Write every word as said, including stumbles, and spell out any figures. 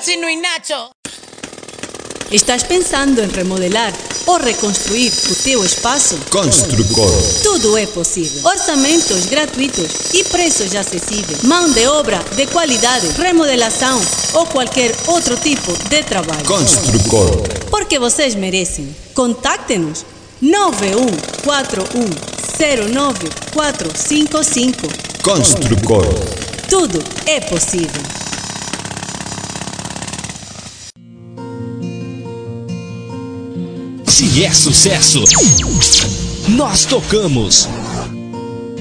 Chino y Nacho. Estás pensando em remodelar ou reconstruir o teu espaço? Construcor. Tudo é possível. Orçamentos gratuitos e preços acessíveis. Mão de obra de qualidade, remodelação ou qualquer outro tipo de trabalho. Construcor. Porque vocês merecem. Contacte-nos nove um quatro um zero nove quatro cinco cinco. Construcor. Tudo é possível. Se é sucesso, nós tocamos.